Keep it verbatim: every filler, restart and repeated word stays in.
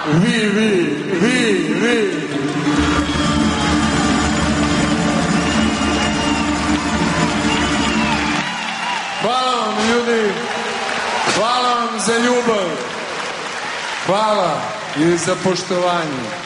vi, vi, vi, vi. Hvala vam, ljudi. Hvala vam za ljubav. Hvala i za poštovanje.